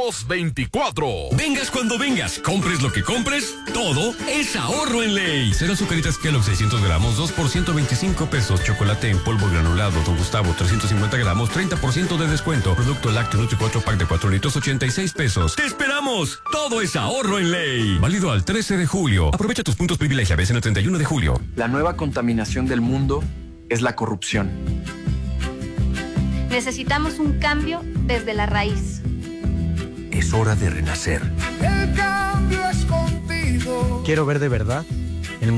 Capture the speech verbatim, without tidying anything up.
veintidós veinticuatro. Vengas cuando vengas, compres lo que compres, todo es ahorro en Ley. Serán Zucaritas Kellogg seiscientos gramos, dos por ciento veinticinco pesos. Chocolate en polvo granulado Don Gustavo trescientos cincuenta gramos, treinta por ciento de descuento. Producto lácteo Nutri cuatro pack de cuatro litros, ochenta y seis pesos. ¡Te esperamos! Todo es ahorro en Ley. Válido al trece de julio. Aprovecha tus puntos privilegia, ves en el treinta y uno de julio. La nueva contaminación del mundo es la corrupción. Necesitamos un cambio desde la raíz. Es hora de renacer. El cambio es contigo. Quiero ver de verdad